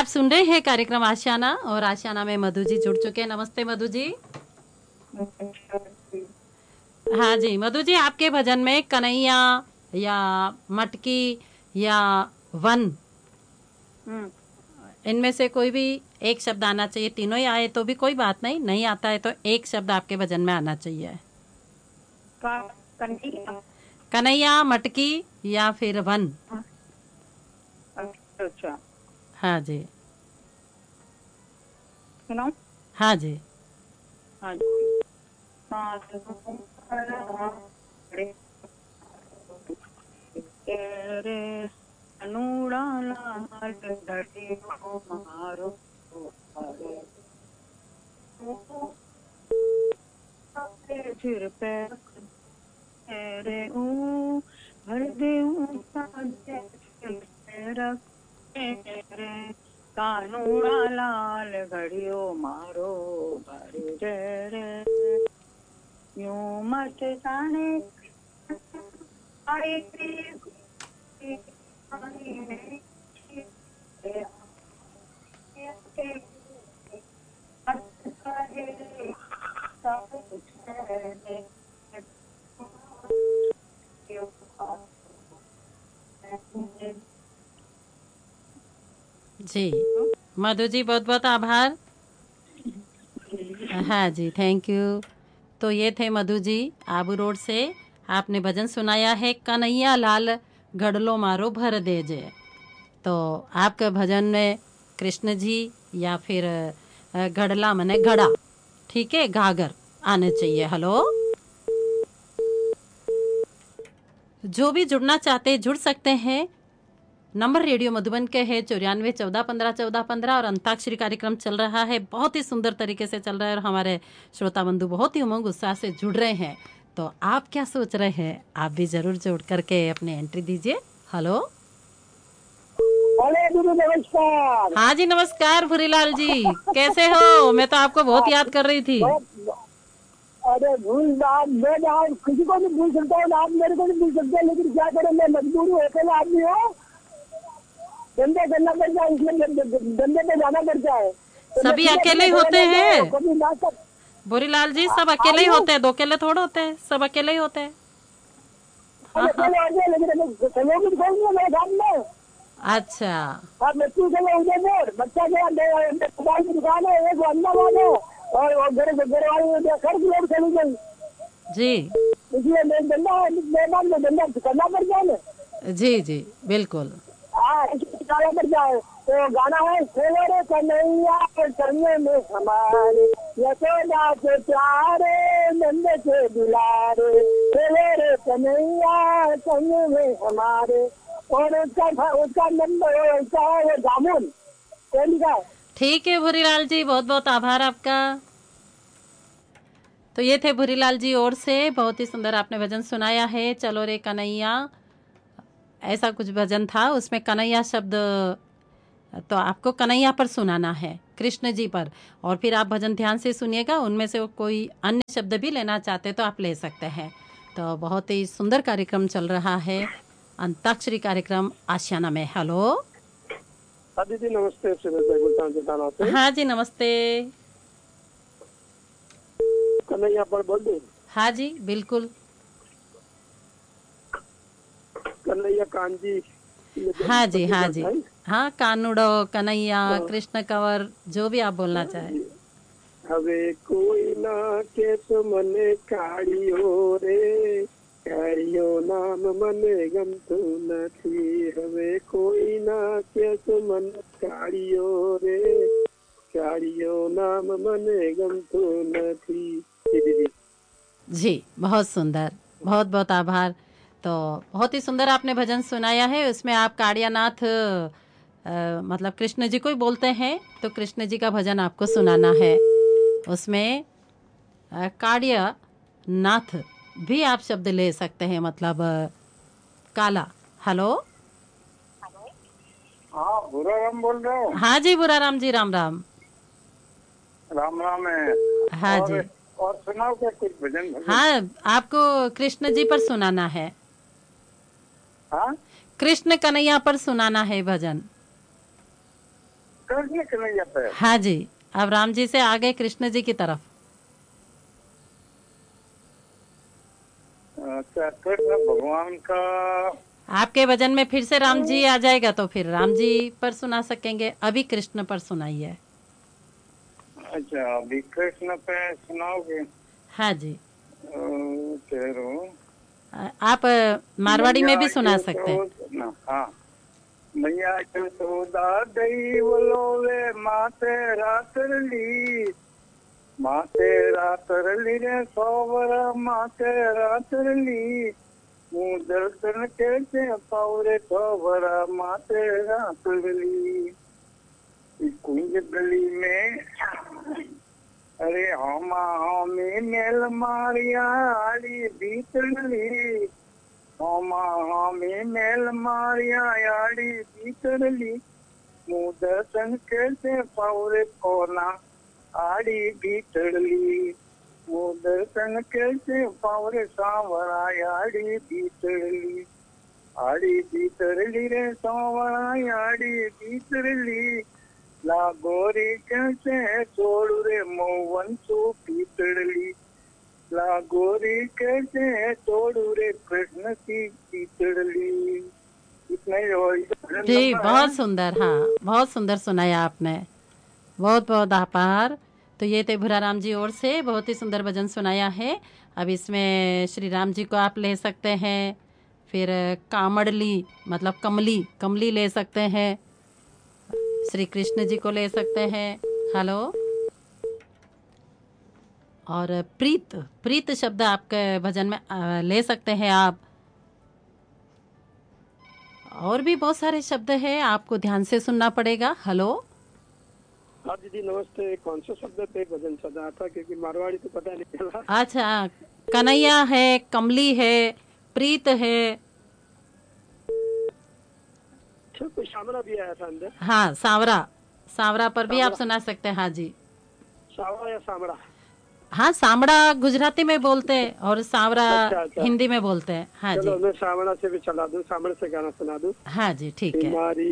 आप सुन रहे हैं कार्यक्रम आशियाना और आशियाना में मधु जी जुड़ चुके हैं। नमस्ते मधु जी। हाँ जी मधु जी, आपके भजन में कन्हैया या मटकी या वन, इनमें से कोई भी एक शब्द आना चाहिए। तीनों ही आए तो भी कोई बात नहीं, नहीं आता है तो एक शब्द आपके भजन में आना चाहिए। कन्हैया, मटकी या फिर वन। अच्छा हाँ जी। सुनाओ। हाँ जी। हाँ तेरे अनुड़ा लाल घड़ी को मारो सिर पे तेरे भर दे सिर पे रख तेरे कानूड़ा लाल घड़ियो मारो भर रे यूं मत जाने जी मधु जी, बहुत बहुत आभार। हाँ जी, थैंक यू। तो ये थे मधु जी आबू रोड से। आपने भजन सुनाया है कन्हैया लाल घड़लो मारो भर देजे। तो आपके भजन में कृष्ण जी या फिर घड़ला मने घड़ा, ठीक है, घाघर आने चाहिए। हेलो, जो भी जुड़ना चाहते हैं जुड़ सकते हैं। नंबर रेडियो मधुबन के है 9414151415 और अंताक्षरी कार्यक्रम चल रहा है, बहुत ही सुंदर तरीके से चल रहा है और हमारे श्रोता बंधु बहुत ही उमंग उत्साह से जुड़ रहे हैं। तो आप क्या सोच रहे हैं, आप भी जरूर जुड़ करके अपनी एंट्री दीजिए। हेलो, नमस्कार। हाँ जी नमस्कार भूरीलाल जी, कैसे हो? मैं तो आपको बहुत याद कर रही थी। अरे भूल मैं आप किसी को भी भूल सकता हूँ, आप मेरे को भी भूल सकते हैं, लेकिन क्या करें, मैं मजबूर हूँ, अकेला आदमी हूँ, धंधे करना पड़ता है, इसमें धंधे पे जाना पड़ता है। सभी अकेले ही होते हैं भूरीलाल जी, सब अकेले ही होते हैं, दो अकेले थोड़े होते हैं, सब अकेले ही होते हैं। हाँ हाँ, लेकिन सहयोगी खोल दिया मेरे सामने। अच्छा, आप बच्ची के लिए उदयपुर बच्चा गया मोबाइल की दुकान है, एक अहमदाबाद है और घर वाली खर्च लोग चली गई जी इसलिए मेहमान में धंधा करना पड़ जाए ना। जी जी बिल्कुल। हाँ, निकाला पड़ जाए। तो गाना है खेलो रे कन्हैया के करने में हमारे, यशोदा के प्यारे नंद के दुलारे, खेलो रे कन्हैया करने में हमारे। और उसका नंबर उसका है जामुन का। ठीक है भूरीलाल जी, बहुत बहुत आभार आपका। तो ये थे भूरीलाल जी ओर से, बहुत ही सुंदर आपने भजन सुनाया है। चलो रे कन्हैया, ऐसा कुछ भजन था, उसमें कन्हैया शब्द तो आपको कन्हैया पर सुनाना है, कृष्ण जी पर। और फिर आप भजन ध्यान से सुनिएगा, उनमें से कोई अन्य शब्द भी लेना चाहते तो आप ले सकते हैं। तो बहुत ही सुंदर कार्यक्रम चल रहा है, अंताक्षरी कार्यक्रम आशियाना में। हेलो, दीदी नमस्ते। हाँ जी नमस्ते। कन्हैया पर बोल दो। हाँ जी बिल्कुल। कन्हैया कांजी। हाँ जी हाँ जी, हाँ, कानुड़ो, कन्हैया, कृष्ण कंवर, जो भी आप बोलना चाहें। हवे कोई ना के तो मने काढ़ियो रे, काढ़ियो नाम मने गमतो नथी। हवे कोई ना के तो मन काढ़ियो रे, काढ़ियो नाम मने गमतो नथी। जी बहुत सुंदर, बहुत बहुत आभार। तो बहुत ही सुंदर आपने भजन सुनाया है। उसमें आप काड़ियानाथ मतलब कृष्ण जी को ही बोलते हैं, तो कृष्ण जी का भजन आपको सुनाना है। उसमें काड़िया नाथ भी आप शब्द ले सकते हैं, मतलब काला। हेलो, हाँ बुराराम बोल रहे हो? हाँ जी बुराराम जी, राम राम। राम राम है। हाँ जी, और सुनाओ क्या कुछ भजन? हाँ, आपको कृष्ण जी पर सुनाना है। हाँ, कृष्ण कन्हैया पर सुनाना है भजन। कृष्ण कन्हैया पे। हाँ जी, अब राम जी से आगे कृष्ण जी की तरफ। अच्छा, कृष्ण भगवान का। आपके भजन में फिर से राम जी आ जाएगा तो फिर राम जी पर सुना सकेंगे, अभी कृष्ण पर सुनाइए। अच्छा, अभी कृष्ण पे सुनाओगे? हाँ जी, ठहरो। आप मारवाड़ी में मैया भी सुना सकते हैं। हाँ, मैया यशोदा दई बोलोवे माते रातरली, माते रातरली रे सोवरा माते रातरली, मुँह दर्शन कैसे पावरे सोवरा माते रातरली। इस कुंज गली में अरे हमा हमी मेल मारिया आड़ी बीतरली, हमा हमी मेल मारिया आड़ी बीतरली, मुँह दर्शन कैसे पावरे कोना आड़ी बीतरली, मुँह दर्शन कैसे पावरे सांवरा आड़ी बीतरली, आड़ी बीतरली रे सांवरा आड़ी बीतरली, ला गोरी कैसे छोड़ू रे मौवन सो पीतड़ली, ला गोरी कैसे छोड़ू रे कृष्ण की पीतड़ली। इतना ही हो। जी बहुत सुंदर, हाँ बहुत सुंदर सुनाया आपने, बहुत बहुत आभार। तो ये थे भूराराम जी ओर से बहुत ही सुंदर भजन सुनाया है। अब इसमें श्री राम जी को आप ले सकते हैं, फिर कामड़ली मतलब कमली, कमली ले सकते हैं, श्री कृष्ण जी को ले सकते हैं। हेलो, और प्रीत, प्रीत शब्द आपके भजन में ले सकते हैं आप। और भी बहुत सारे शब्द हैं, आपको ध्यान से सुनना पड़ेगा। हेलो, हाँ दीदी नमस्ते। कौन सा शब्द पे भजन चल रहा था, क्योंकि मारवाड़ी तो पता नहीं चला। अच्छा, कन्हैया है, कमली है, प्रीत है। अच्छा, कोई सामरा भी आया था अंदर। हाँ, सांवरा, सांवरा पर भी आप सामरा, सुना सकते हैं। हाँ जी, सावरा या सामरा? हाँ सामड़ा गुजराती में बोलते हैं और सांवरा अच्छा अच्छा, हिंदी में बोलते हैं। हाँ जी, चलो मैं सामरा से भी चला दूं, सामरा से गाना सुना दूं। हाँ जी, ठीक है। हमारी